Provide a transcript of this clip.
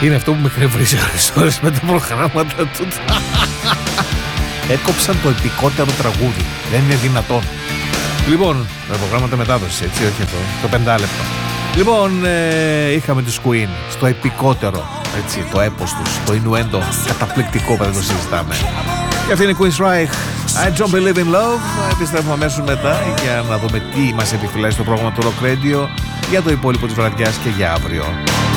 Είναι αυτό που με κρεβρίζει ώρες με τα προγράμματα του. Έκοψαν το επικότερο τραγούδι. Δεν είναι δυνατόν. Λοιπόν, τα προγράμματα μετάδοσης, έτσι, όχι αυτό. Το 5 λεπτό. Λοιπόν, είχαμε τους Queen στο επικότερο, έτσι, το έπος τους, το innuendo καταπληκτικό που δεν το συζητάμε. Και αυτή είναι η Queen's Reich. I don't believe in love. Επιστρέφουμε αμέσως μετά για να δούμε τι μας επιφυλάσσει στο πρόγραμμα του Rock Radio για το υπόλοιπο της βραδιάς και για αύριο.